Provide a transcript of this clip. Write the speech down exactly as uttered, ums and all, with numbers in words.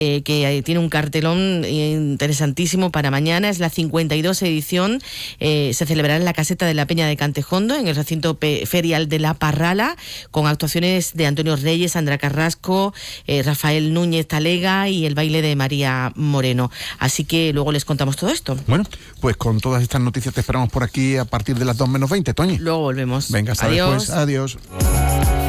eh, que tiene un cartelón interesantísimo para mañana. Es la cincuenta y dos edición. Eh, se celebrará en la caseta de la Peña de Cantejondo, en el recinto pe- ferial de La Parrala, con actuaciones de Antonio Reyes, Sandra Carrasco, eh, Rafael Núñez Talega y el baile de María Moreno. Así que luego les contamos todo esto. Bueno, pues con todas estas noticias te esperamos por aquí a partir de las dos menos veinte, Toñi. Luego volvemos. Venga, hasta Adiós. después. Adiós.